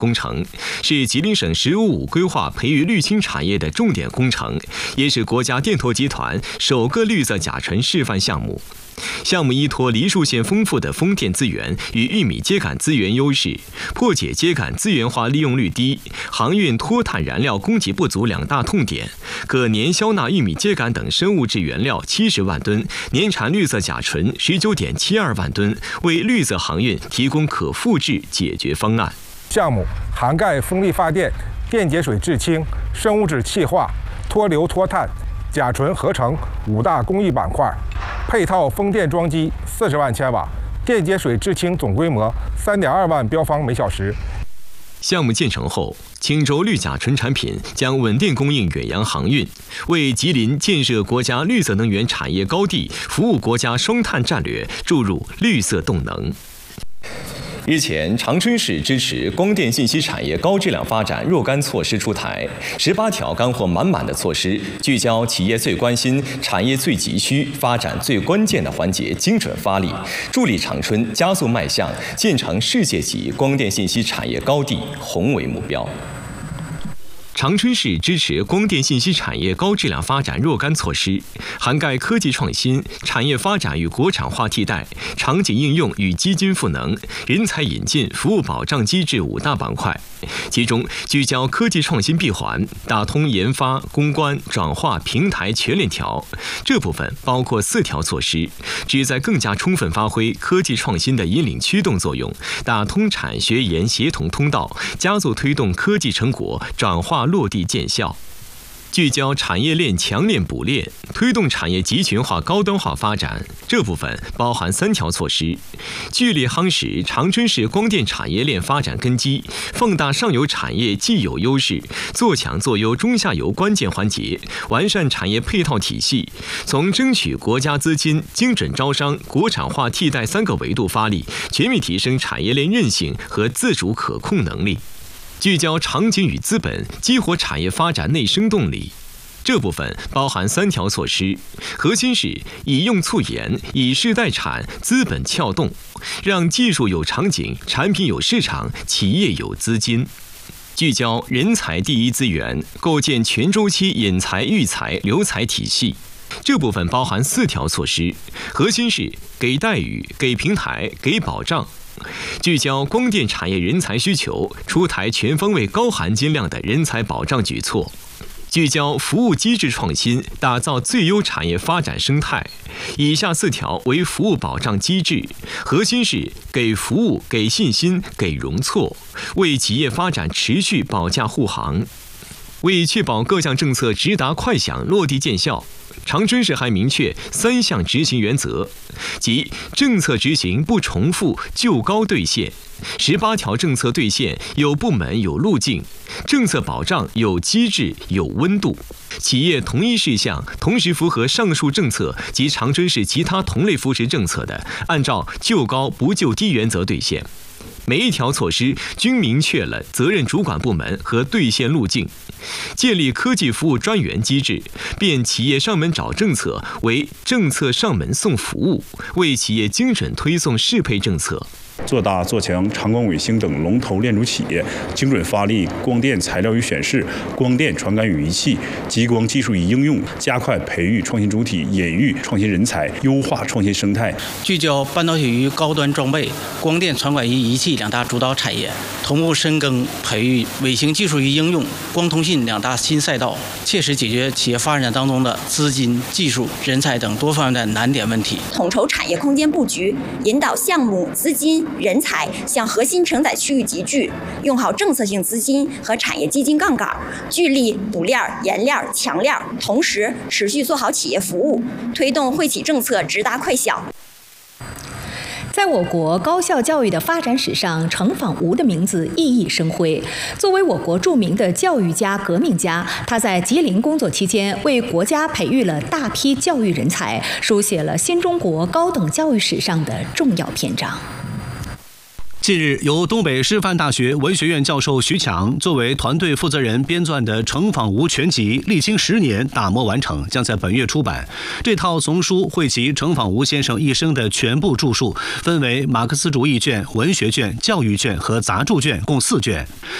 工程是吉林省“十五五”规划培育绿氢产业的重点工程，也是国家电投集团首个绿色甲醇示范项目。项目依托梨树县丰富的风电资源与玉米秸秆资源优势，破解秸秆资源化利用率低、航运脱碳燃料供给不足两大痛点，可年消纳玉米秸秆等生物质原料70万吨，年产绿色甲醇19.72万吨，为绿色航运提供可复制解决方案。 项目涵盖风力发电、电解水制氢、生物质气化、脱硫脱碳、甲醇合成5大工艺板块，配套风电装机40万千瓦，电解水制氢总规模3.2万标方每小时。 项目建成后，青州绿甲醇产品将稳定供应远洋航运，为吉林建设国家绿色能源产业高地、服务国家双碳战略注入绿色动能。日前，长春市支持光电信息产业高质量发展若干措施出台，18条干货满满的措施，聚焦企业最关心、产业最急需、发展最关键的环节，精准发力，助力长春加速迈向建成世界级光电信息产业高地宏伟目标。长春市支持光电信息产业高质量发展若干措施，涵盖科技创新、产业发展与国产化替代、场景应用与基金赋能、人才引进、服务保障机制5大板块。其中，聚焦科技创新闭环，打通研发、攻关、转化平台全链条。这部分包括4条措施，旨在更加充分发挥科技创新的引领驱动作用，打通产学研协同通道，加速推动科技成果转化落地见效。聚焦产业链强链补链，推动产业集群化高端化发展。这部分包含3条措施，聚力夯实长春市光电产业链发展根基，放大上游产业既有优势，做强做优中下游关键环节，完善产业配套体系，从争取国家资金、精准招商、国产化替代3个维度发力，全面提升产业链韧性和自主可控能力。聚焦场景与资本，激活产业发展内生动力。这部分包含3条措施，核心是以用促研，以势待产，资本撬动，让技术有场景，产品有市场，企业有资金。聚焦人才第一资源，构建全周期引才育才留才体系。这部分包含4条措施，核心是给待遇、给平台、给保障。聚焦光电产业人才需求，出台全方位高含金量的人才保障举措。聚焦服务机制创新，打造最优产业发展生态。以下4条为服务保障机制，核心是给服务、给信心、给容错，为企业发展持续保驾护航。为确保各项政策直达快响、落地见效，长春市还明确3项执行原则，即政策执行不重复、就高兑现；18条政策兑现有部门有路径，政策保障有机制有温度。企业同一事项同时符合上述政策及长春市其他同类扶持政策的，按照就高不就低原则兑现。每一条措施均明确了责任主管部门和兑现路径，建立科技服务专员机制，变企业上门找政策为政策上门送服务，为企业精准推送适配政策。 做大做强长光、伟星等龙头链主企业，精准发力光电材料与显示、光电传感与仪器、激光技术与应用，加快培育创新主体，引育创新人才，优化创新生态。 聚焦半导体与高端装备、光电传感与仪器2大主导产业，同步深耕培育卫星技术与应用、光通信2大新赛道，切实解决企业发展当中的资金、技术、人才等多方面的难点问题。 统筹产业空间布局，引导项目、资金、人才向核心承载区域集聚，用好政策性资金和产业基金杠杆，聚力补链、延链、强链，同时持续做好企业服务，推动惠企政策直达快响。 在我国高校教育的发展史上，程仿吾的名字熠熠生辉。作为我国著名的教育家、革命家，他在吉林工作期间，为国家培育了大批教育人才，书写了新中国高等教育史上的重要篇章。 近日，由东北师范大学文学院教授徐强作为团队负责人编撰的《程仿吾全集》历经10年打磨完成，将在本月出版。这套丛书汇集程仿吾先生一生的全部著述，分为马克思主义卷、文学卷、教育卷和杂著卷，共4卷。